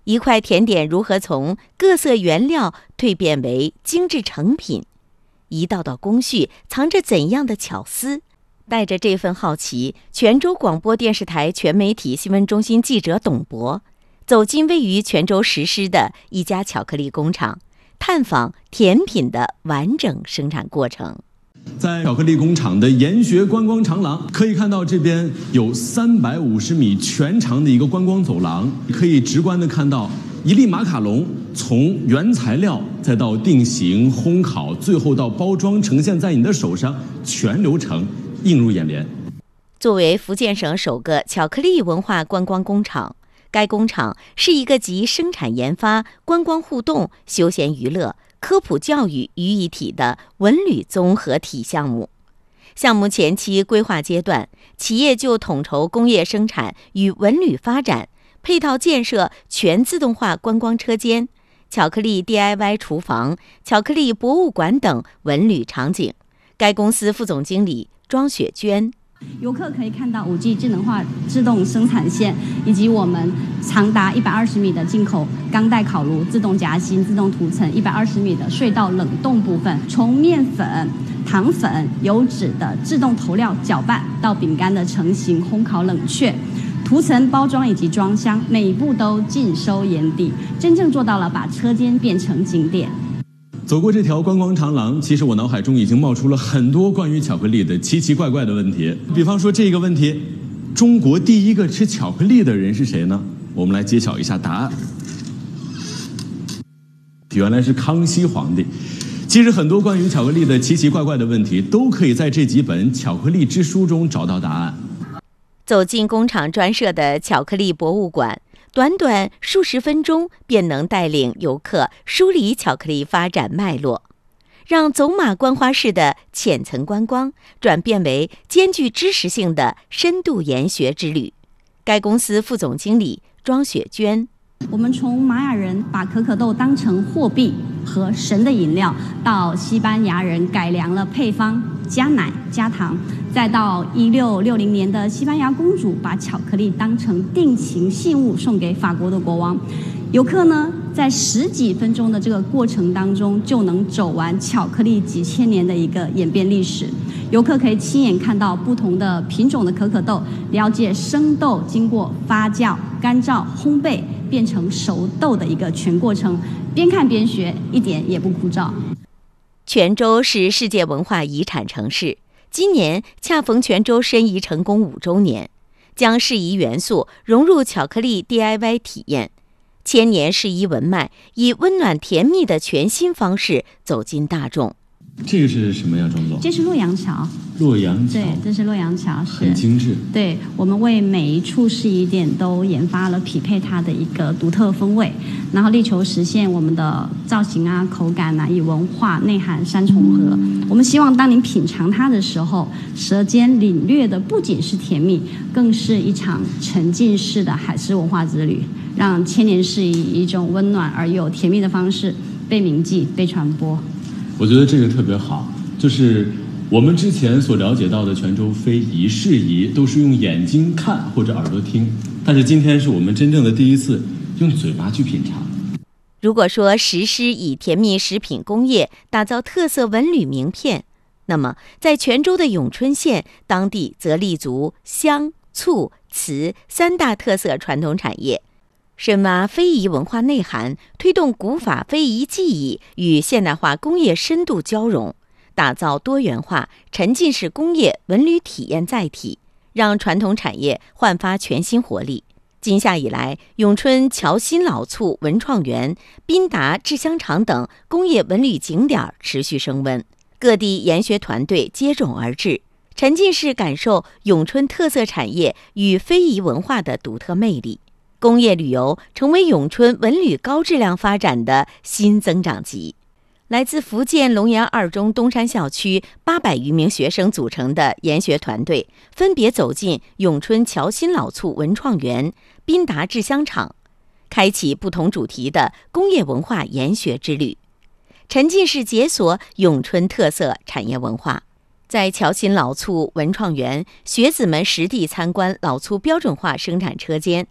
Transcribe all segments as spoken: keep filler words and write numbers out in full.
一块甜点如何从各色原料蜕变为精致成品？一道道工序藏着怎样的巧思？带着这份好奇，泉州广播电视台全媒体新闻中心记者董博走进位于泉州石狮的一家巧克力工厂，探访甜品的完整生产过程。 在巧克力工厂的研学观光长廊，可以看到这边有三百五十米全长的一个观光走廊，可以直观的看到一粒马卡龙从原材料再到定型、烘烤，最后到包装呈现在你的手上，全流程映入眼帘。 作为福建省首个巧克力文化观光工厂，该工厂是一个集生产研发、观光互动、休闲娱乐、科普教育于一体的文旅综合体项目。项目前期规划阶段，企业就统筹工业生产与文旅发展，配套建设全自动化观光车间、巧克力 D I Y 厨房、巧克力博物馆等文旅场景。该公司副总经理庄雪娟。 游客可以看到 五 G 智能化自动生产线，以及我们长达一百二十米的进口钢带烤炉、自动夹心、自动涂层，一百二十米的隧道冷冻部分，从面粉、糖粉、油脂的自动投料搅拌到饼干的成型、烘烤、冷却、涂层包装以及装箱，每一步都尽收眼底，真正做到了把车间变成景点。 走过这条观光长廊，其实我脑海中已经冒出了很多关于巧克力的奇奇怪怪的问题。比方说这个问题，中国第一个吃巧克力的人是谁呢？我们来揭晓一下答案。原来是康熙皇帝。其实很多关于巧克力的奇奇怪怪的问题，都可以在这几本巧克力之书中找到答案。 走进工厂专设的巧克力博物馆，短短数十分钟便能带领游客梳理巧克力发展脉络，让走马观花式的浅层观光转变为兼具知识性的深度研学之旅。该公司副总经理庄雪娟。 我们从玛雅人把可可豆当成货币和神的饮料，到西班牙人改良了配方，加奶加糖，再到一六六零年的西班牙公主把巧克力当成定情信物送给法国的国王。游客呢，在十几分钟的这个过程当中，就能走完巧克力几千年的一个演变历史。游客可以亲眼看到不同的品种的可可豆，了解生豆经过发酵、干燥、烘焙变成熟豆的一个全过程，边看边学，一点也不枯燥。 泉州是世界文化遗产城市，今年恰逢泉州申遗成功五周年，将适宜元素融入巧克力 D I Y 体验。千年适宜文脉以温暖甜蜜的全新方式走进大众。 这个是什么呀，庄总？ 这是洛阳桥。 洛阳桥。 对，这是洛阳桥，是很精致。 对，我们为每一处适宜点都研发了匹配它的一个独特风味，然后力求实现我们的造型啊、口感啊，以文化内涵三重合。我们希望当您品尝它的时候，舌尖领略的不仅是甜蜜，更是一场沉浸式的海事文化之旅，让千年适宜以一种温暖而又甜蜜的方式被铭记、被传播。 我觉得这个特别好，就是我们之前所了解到的泉州非遗适宜都是用眼睛看或者耳朵听，但是今天是我们真正的第一次用嘴巴去品尝。 如果说石狮以甜蜜食品工业打造特色文旅名片，那么在泉州的永春县，当地则立足香、醋、瓷三大特色传统产业，深挖非遗文化内涵，推动古法非遗技艺与现代化工业深度交融，打造多元化沉浸式工业文旅体验载体，让传统产业焕发全新活力。今夏以来，永春侨新老醋文创园、宾达制香厂等工业文旅景点持续升温，各地研学团队接踵而至，沉浸式感受永春特色产业与非遗文化的独特魅力。工业旅游成为永春文旅高质量发展的新增长极。来自福建龙岩二中东山校区八百余名学生组成的研学团队，分别走进永春侨新老醋文创园、宾达制香厂，开启不同主题的工业文化研学之旅，沉浸式解锁永春特色产业文化。在侨新老醋文创园，学子们实地参观老醋标准化生产车间，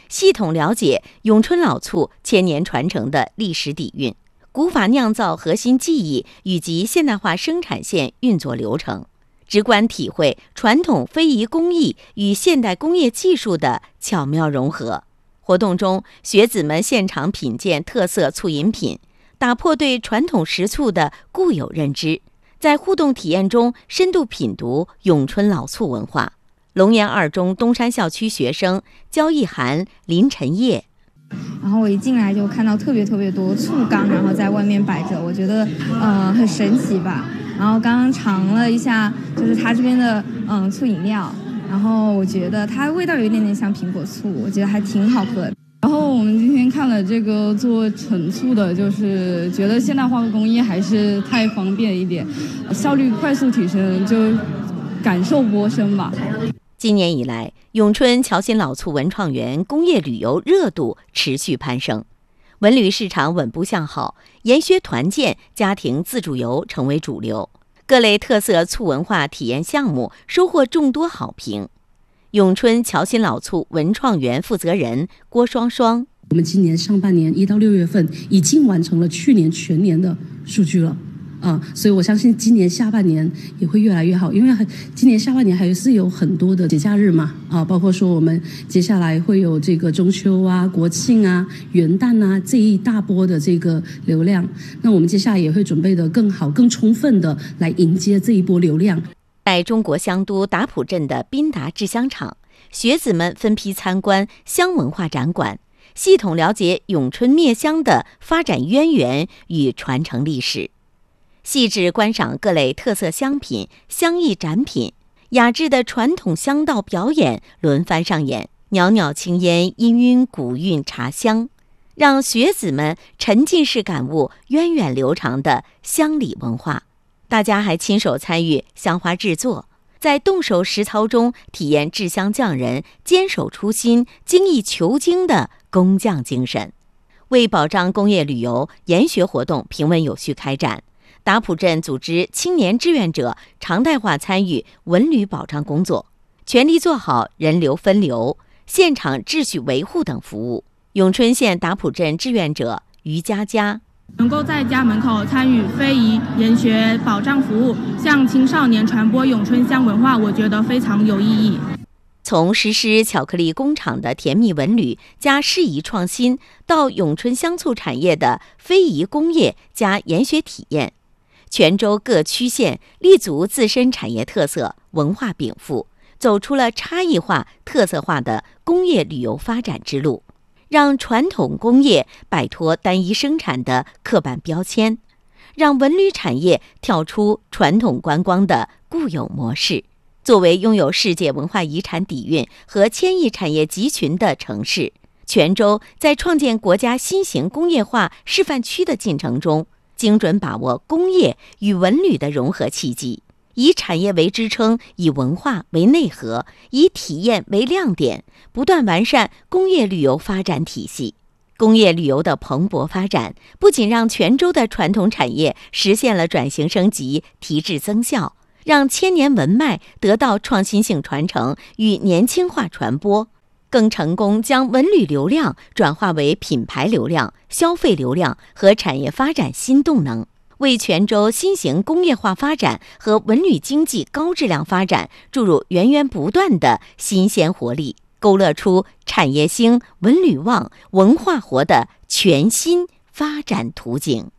系统了解永春老醋千年传承的历史底蕴、古法酿造核心技艺以及现代化生产线运作流程，直观体会传统非遗工艺与现代工业技术的巧妙融合。活动中，学子们现场品鉴特色醋饮品，打破对传统食醋的固有认知，在互动体验中深度品读永春老醋文化。龙岩二中东山校区学生焦一涵、林晨叶。 然后我一进来就看到特别特别多醋缸，然后在外面摆着，我觉得呃很神奇吧。然后刚刚尝了一下，就是它这边的嗯、呃、醋饮料，然后我觉得它味道有一点点像苹果醋，我觉得还挺好喝的。 然后我们今天看了这个做陈醋的，就是觉得现代化的工艺还是太方便一点，效率快速提升，就感受颇深吧。 今年以来，永春侨新老醋文创园工业旅游热度持续攀升，文旅市场稳步向好，研学团建、家庭自助游成为主流，各类特色醋文化体验项目收获众多好评。永春侨新老醋文创园负责人郭双双： 我们今年上半年一到六月份已经完成了去年全年的数据了。啊，所以我相信今年下半年也会越来越好，因为今年下半年还是有很多的节假日嘛，啊，包括说我们接下来会有这个中秋啊、国庆啊、元旦啊这一大波的这个流量，那我们接下来也会准备的更好、更充分的来迎接这一波流量。 在中国香都达普镇的宾达制香厂，学子们分批参观香文化展馆，系统了解永春灭香的发展渊源与传承历史。细致观赏各类特色香品、香艺展品，雅致的传统香道表演轮番上演，袅袅青烟氤氲古韵茶香，让学子们沉浸式感悟源远流长的香礼文化。大家还亲手参与香花制作，在动手实操中体验制香匠人坚守初心、精益求精的工匠精神。为保障工业旅游，研学活动平稳有序开展，达普镇组织青年志愿者常态化参与文旅保障工作，全力做好人流分流、现场秩序维护等服务。永春县达普镇志愿者于佳佳： 能够在家门口参与非遗研学保障服务，向青少年传播永春香文化，我觉得非常有意义。 从实施巧克力工厂的甜蜜文旅加适宜创新，到永春香醋产业的非遗工业加研学体验，泉州各区县立足自身产业特色、文化禀赋，走出了差异化、特色化的工业旅游发展之路，让传统工业摆脱单一生产的刻板标签，让文旅产业跳出传统观光的固有模式。作为拥有世界文化遗产底蕴和千亿产业集群的城市，泉州在创建国家新型工业化示范区的进程中，精准把握工业与文旅的融合契机，以产业为支撑，以文化为内核，以体验为亮点，不断完善工业旅游发展体系。工业旅游的蓬勃发展，不仅让泉州的传统产业实现了转型升级、提质增效，让千年文脉得到创新性传承与年轻化传播，更成功将文旅流量转化为品牌流量、消费流量和产业发展新动能，为泉州新型工业化发展和文旅经济高质量发展注入源源不断的新鲜活力，勾勒出产业兴、文旅旺、文化活的全新发展图景。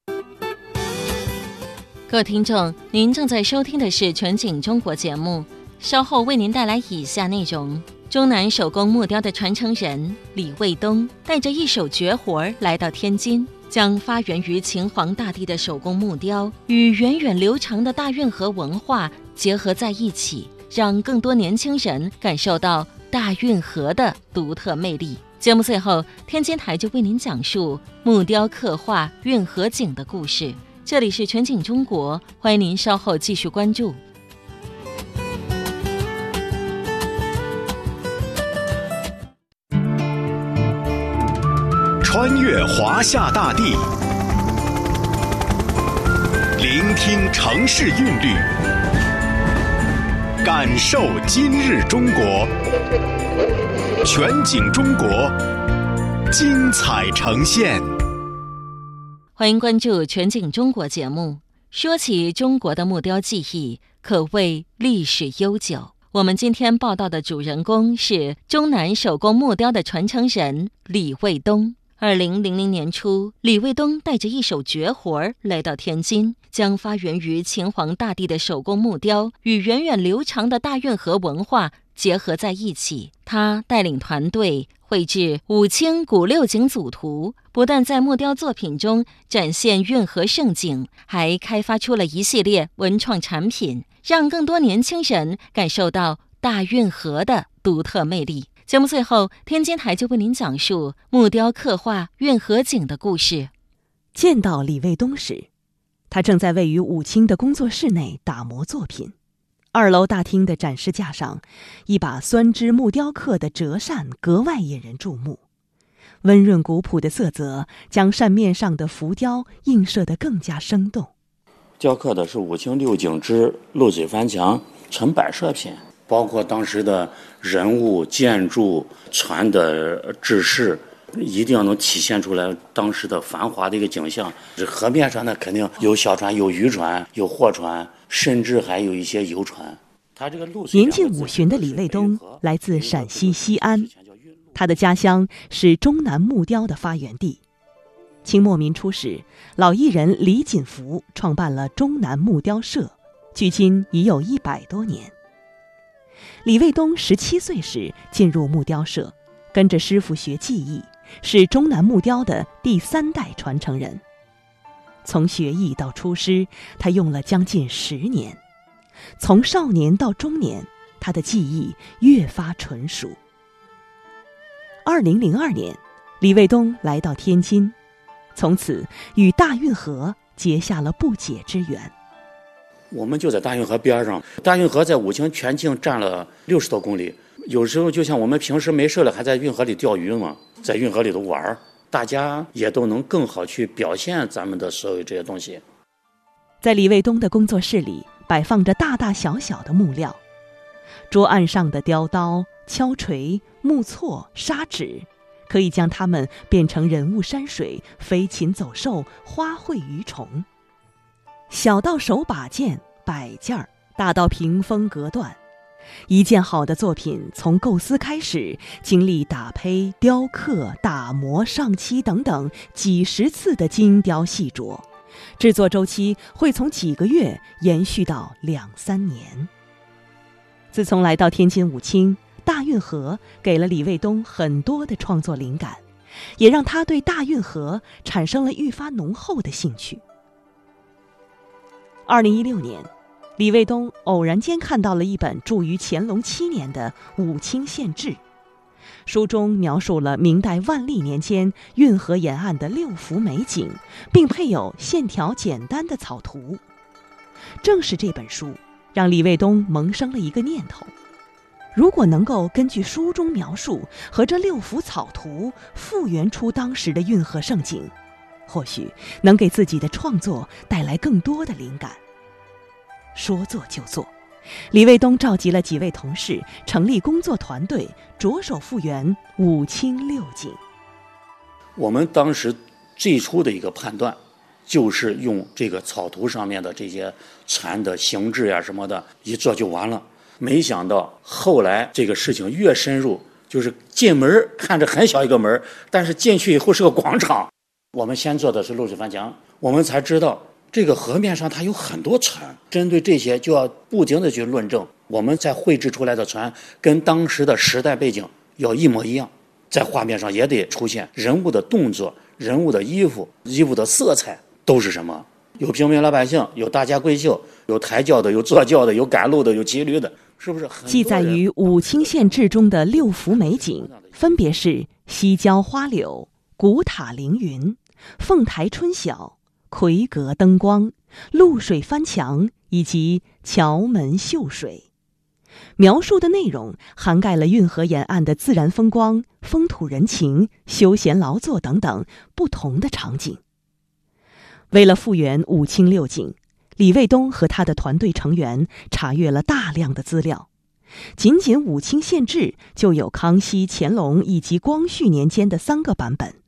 各位听众，您正在收听的是全景中国节目，稍后为您带来以下内容。中南手工木雕的传承人李卫东带着一手绝活来到天津，将发源于秦皇大帝的手工木雕与源远流长的大运河文化结合在一起，让更多年轻人感受到大运河的独特魅力。节目最后，天津台就为您讲述木雕刻画运河景的故事。这里是全景中国，欢迎您稍后继续关注。 穿越华夏大地，聆听城市韵律，感受今日中国。 全景中国，精彩呈现。 欢迎关注全景中国节目。说起中国的木雕技艺，可谓历史悠久。我们今天报道的主人公是中南手工木雕的传承人李卫东。二零零零年初，李卫东带着一手绝活来到天津，将发源于秦皇大帝的手工木雕与源远流长的大运河文化结合在一起。他带领团队绘制五清古六景组图，不但在木雕作品中展现运河盛景，还开发出了一系列文创产品，让更多年轻人感受到大运河的独特魅力。节目最后，天津台就为您讲述木雕刻画运河景的故事。 见到李卫东时，他正在位于武清的工作室内打磨作品。二楼大厅的展示架上，一把酸枝木雕刻的折扇格外引人注目，温润古朴的色泽将扇面上的浮雕映射得更加生动。 雕刻的是武清六景之漏水翻墙纯摆设品，包括当时的人物、建筑、船的制式，一定要能体现出来当时的繁华的一个景象。河面上呢，肯定有小船、有渔船、有货船，甚至还有一些游船。他这个路年近五旬的李卫东来自陕西西安，他的家乡是中南木雕的发源地。清末民初时，老艺人李锦福创办了中南木雕社，距今已有一百多年。李卫东十七岁时进入木雕社，跟着师傅学技艺，是中南木雕的第三代传承人。从学艺到出师，他用了将近十年。从少年到中年，他的技艺越发纯熟。二零零二年，李卫东来到天津，从此与大运河结下了不解之缘。 我们就在大运河边上，大运河在武清全境占了六十多公里。有时候就像我们平时没事了，还在运河里钓鱼嘛，在运河里头玩，大家也都能更好去表现咱们的所有这些东西。 在李卫东的工作室里，摆放着大大小小的木料，桌案上的雕刀、敲锤、木锉、砂纸，可以将它们变成人物山水、飞禽走兽、花卉鱼虫。小到手把件、摆件儿，大到屏风隔断，一件好的作品从构思开始，经历打胚、雕刻、打磨、上漆等等几十次的精雕细琢，制作周期会从几个月延续到两三年。自从来到天津武清，大运河给了李卫东很多的创作灵感，也让他对大运河产生了愈发浓厚的兴趣。二零一六年，李卫东偶然间看到了一本著于乾隆七年的《武清县志》，书中描述了明代万历年间运河沿岸的六幅美景，并配有线条简单的草图。正是这本书让李卫东萌生了一个念头：如果能够根据书中描述和这六幅草图复原出当时的运河盛景，或许能给自己的创作带来更多的灵感。说做就做，李卫东召集了几位同事，成立工作团队，着手复原武清六景。 我们当时最初的一个判断，就是用这个草图上面的这些船的形制呀、啊、什么的，一做就完了。没想到后来这个事情越深入，就是进门看着很小一个门，但是进去以后是个广场。我们先做的是漏水翻墙，我们才知道这个河面上它有很多船，针对这些就要不停的去论证，我们在绘制出来的船跟当时的时代背景要一模一样，在画面上也得出现人物的动作、人物的衣服、衣服的色彩都是什么，有平民老百姓，有大家闺秀，有抬轿的，有坐轿的，有赶路的，有骑驴的，是不是？ 记载于《武清县志》中的六幅美景，分别是西郊花柳、古塔凌云、凤台春晓、葵阁灯光、露水翻墙以及桥门秀水。描述的内容涵盖了运河沿岸的自然风光、风土人情、休闲劳作等等不同的场景。为了复原武清六景，李卫东和他的团队成员查阅了大量的资料， 仅仅武清县志就有康熙、乾隆以及光绪年间的三个版本。